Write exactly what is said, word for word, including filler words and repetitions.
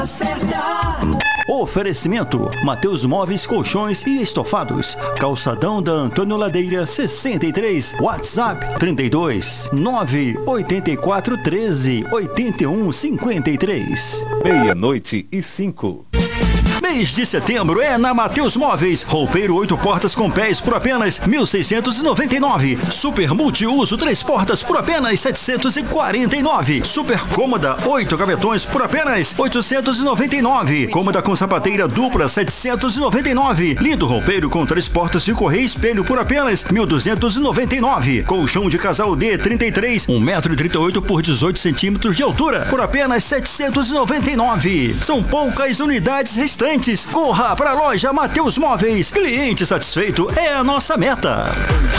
Oferecimento: Mateus Móveis, Colchões e Estofados. Calçadão da Antônio Ladeira sessenta e três. WhatsApp trinta e dois, nove oito quatro, treze, oitenta e um, cinquenta e três. Meia-noite e cinco. Mês de setembro é na Mateus Móveis. Roupeiro oito portas com pés por apenas mil seiscentos e noventa e nove. Super multiuso três portas por apenas setecentos e quarenta e nove. Super cômoda oito gavetões por apenas oitocentos e noventa e nove. Cômoda com sapateira dupla setecentos e noventa e nove. Lindo roupeiro com três portas de correia e espelho por apenas mil duzentos e noventa e nove. Colchão de casal D trinta e três, um metro e trinta e oito por dezoito centímetros de altura por apenas setecentos e noventa e nove. São poucas unidades restantes. Corra para a loja Mateus Móveis. Cliente satisfeito é a nossa meta.